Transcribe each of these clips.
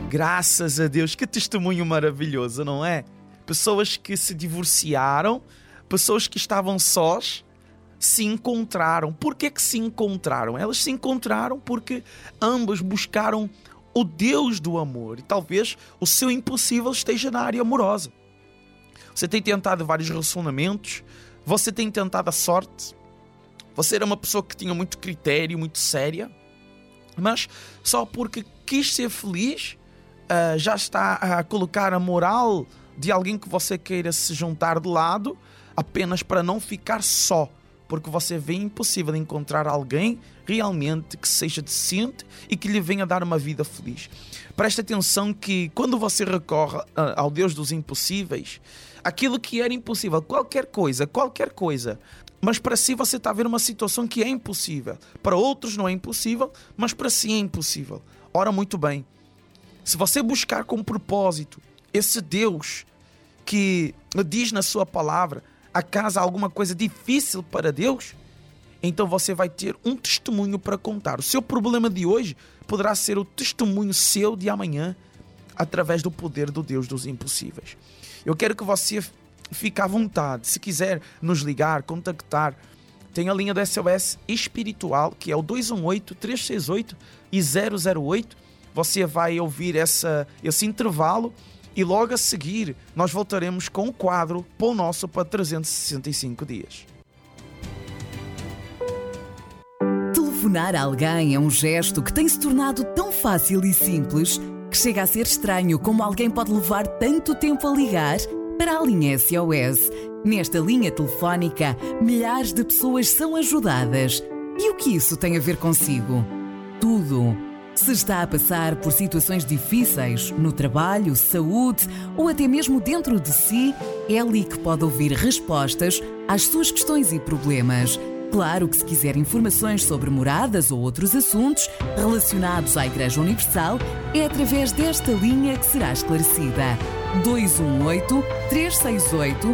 Graças a Deus, que testemunho maravilhoso, não é? Pessoas que se divorciaram, pessoas que estavam sós, se encontraram. Por que se encontraram? Elas se encontraram porque ambas buscaram o Deus do amor. E talvez o seu impossível esteja na área amorosa. Você tem tentado vários relacionamentos, você tem tentado a sorte, você era uma pessoa que tinha muito critério, muito séria, mas só porque quis ser feliz, já está a colocar a moral de alguém que você queira se juntar de lado, apenas para não ficar só, porque você vê impossível encontrar alguém realmente que seja decente e que lhe venha dar uma vida feliz. Preste atenção que quando você recorre ao Deus dos impossíveis, aquilo que era impossível, qualquer coisa, mas para si você está a ver uma situação que é impossível. Para outros não é impossível, mas para si é impossível. Ora, muito bem. Se você buscar com propósito esse Deus que diz na sua palavra, acaso há alguma coisa difícil para Deus, então você vai ter um testemunho para contar. O seu problema de hoje poderá ser o testemunho seu de amanhã, através do poder do Deus dos impossíveis. Eu quero que você fique à vontade. Se quiser nos ligar, contactar, tem a linha do SOS espiritual, que é o 218-368-008. Você vai ouvir esse intervalo e logo a seguir nós voltaremos com o quadro Pão Nosso para 365 dias. Telefonar a alguém é um gesto que tem se tornado tão fácil e simples que chega a ser estranho como alguém pode levar tanto tempo a ligar para a linha SOS. Nesta linha telefónica, milhares de pessoas são ajudadas. E o que isso tem a ver consigo? Tudo. Se está a passar por situações difíceis, no trabalho, saúde ou até mesmo dentro de si, é ali que pode ouvir respostas às suas questões e problemas. Claro que se quiser informações sobre moradas ou outros assuntos relacionados à Igreja Universal, é através desta linha que será esclarecida. 218-368-008.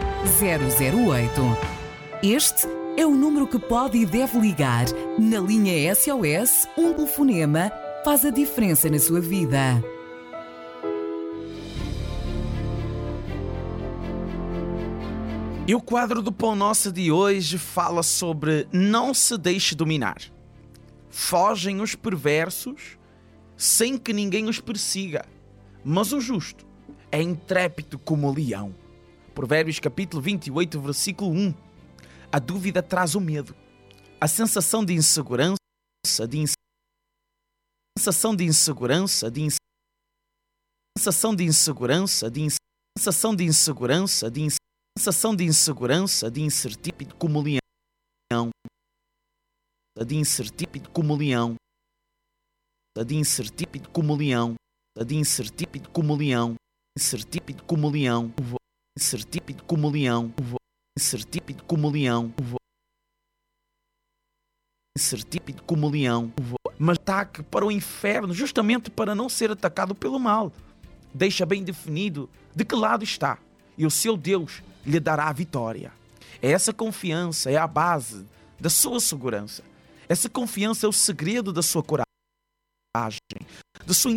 Este é o número que pode e deve ligar. Na linha SOS, um telefonema faz a diferença na sua vida. E o quadro do Pão Nosso de hoje fala sobre não se deixe dominar. Fogem os perversos sem que ninguém os persiga, mas o justo é intrépido como o leão. Provérbios capítulo 28, versículo 1. A dúvida traz o medo, a sensação de insegurança, sensação de insegurança, sensação de insegurança, sensação de insegurança, sensação de insegurança, de incertidão como leão, de incertidão como leão, de incertidão como leão, de incertidão como leão, incertidão como leão, incertidão como leão, incertidão como leão, incertidão como leão, mas ataque para o inferno justamente para não ser atacado pelo mal. Deixa bem definido de que lado está e o seu Deus lhe dará a vitória. Essa confiança é a base da sua segurança. Essa confiança é o segredo da sua coragem, da sua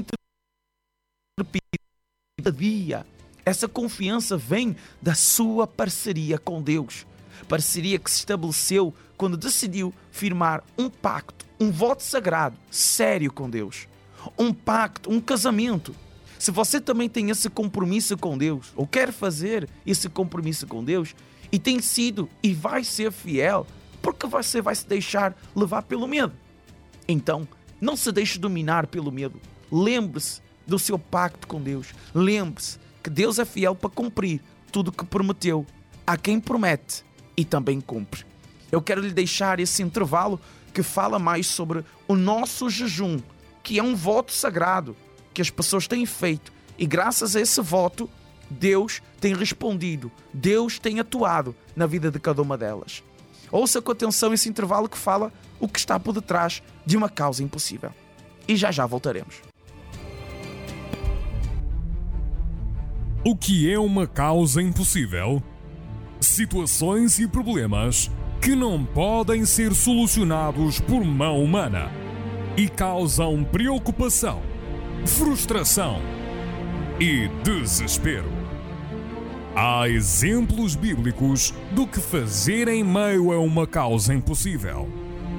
intrepidez. Essa confiança vem da sua parceria com Deus. Parceria que se estabeleceu quando decidiu firmar um pacto, um voto sagrado, sério com Deus. Um pacto, um casamento. Se você também tem esse compromisso com Deus, ou quer fazer esse compromisso com Deus, e tem sido e vai ser fiel, porque você vai se deixar levar pelo medo. Então, não se deixe dominar pelo medo. Lembre-se do seu pacto com Deus. Lembre-se que Deus é fiel para cumprir tudo o que prometeu. Há quem promete e também cumpre. Eu quero lhe deixar esse intervalo que fala mais sobre o nosso jejum, que é um voto sagrado que as pessoas têm feito, e graças a esse voto Deus tem respondido, Deus tem atuado na vida de cada uma delas. Ouça com atenção esse intervalo que fala o que está por detrás de uma causa impossível. E já voltaremos. O que é uma causa impossível? Situações e problemas que não podem ser solucionados por mão humana e causam preocupação, frustração e desespero. Há exemplos bíblicos do que fazer em meio a uma causa impossível.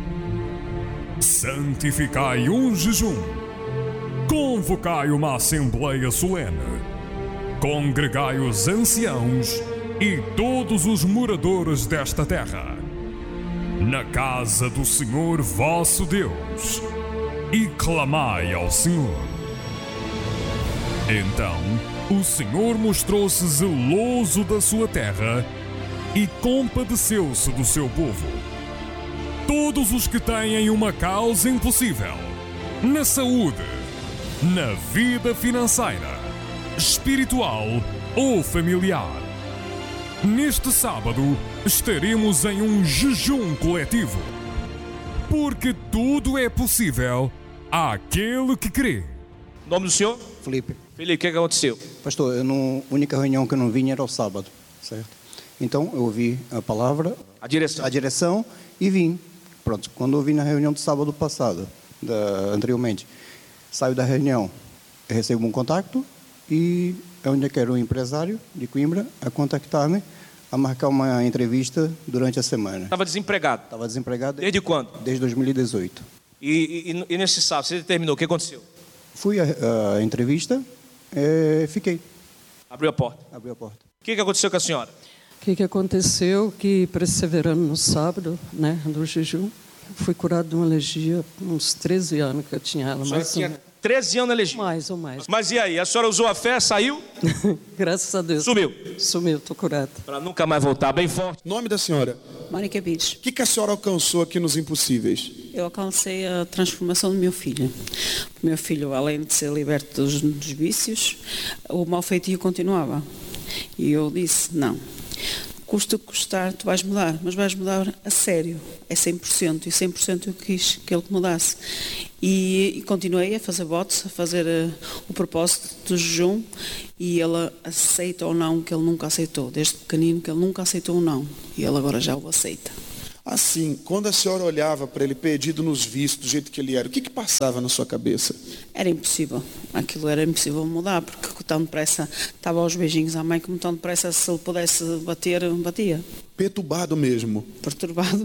Santificai um jejum. Convocai uma assembleia solene. Congregai os anciãos e todos os moradores desta terra na casa do Senhor vosso Deus e clamai ao Senhor. Então o Senhor mostrou-se zeloso da sua terra e compadeceu-se do seu povo. Todos os que têm uma causa impossível, na saúde, na vida financeira, espiritual ou familiar, neste sábado estaremos em um jejum coletivo, porque tudo é possível àquele que crê. Nome do senhor? Felipe. Felipe, o que aconteceu? Pastor, a única reunião que eu não vinha era o sábado, certo? Então eu ouvi a palavra, A direção. a direção e vim. Pronto, quando eu vim na reunião do sábado passado, anteriormente, saio da reunião, eu recebo um contacto e é onde eu quero um empresário de Coimbra a contactar-me, a marcar uma entrevista durante a semana. Estava desempregado. Estava desempregado Desde quando? desde 2018. E nesse sábado, você determinou, o que aconteceu? Fui à entrevista, fiquei, Abriu a porta. abri a porta. O que aconteceu com a senhora? O que aconteceu? Que perseverando no sábado, né, do jejum, fui curado de uma alergia, uns 13 anos que eu tinha ela. A senhora tinha 13 anos na alergia. Mais ou mais. Mas e aí? A senhora usou a fé, saiu, Graças a Deus. sumiu. Sumiu, estou curada. Para nunca mais voltar, bem forte. Nome da senhora? Mônica Bides. O que a senhora alcançou aqui nos Impossíveis? Eu alcancei a transformação do meu filho. O meu filho, além de ser liberto dos vícios, o mau feitio continuava. E eu disse, não, custa o que custar, tu vais mudar, mas vais mudar a sério, é 100%, e 100% eu quis que ele mudasse. E continuei a fazer votos, a fazer o propósito do jejum, e ele aceita ou não, que ele nunca aceitou, desde pequenino que ele nunca aceitou o não, e ele agora já o aceita. Assim, quando a senhora olhava para ele perdido nos vícios, do jeito que ele era, o que passava na sua cabeça? Era impossível, aquilo era impossível mudar, porque tão depressa, estava aos beijinhos à mãe, como tão depressa, se ele pudesse bater, batia. Perturbado mesmo. Perturbado